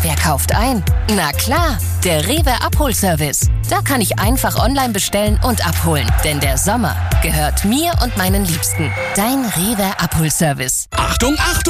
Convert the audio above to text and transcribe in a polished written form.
Wer kauft ein? Na klar, der Rewe Abholservice. Da kann ich einfach online bestellen und abholen. Denn der Sommer gehört mir und meinen Liebsten. Dein Rewe Abholservice. Achtung, Achtung!